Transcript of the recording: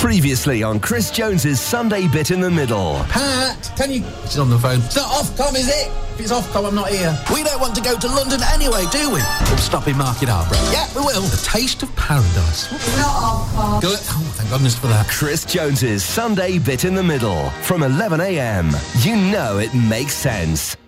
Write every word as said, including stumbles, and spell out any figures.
Previously on Chris Jones's Sunday Bit in the Middle. Pat, can you... She's on the phone. It's not Ofcom, is it? If it's Ofcom, I'm not here. We don't want to go to London anyway, do we? We'll stop in Market Harborough. Yeah, we will. The Taste of Paradise. Not Ofcom. Good. Oh, thank goodness for that. Chris Jones's Sunday Bit in the Middle. From eleven a m. You know it makes sense.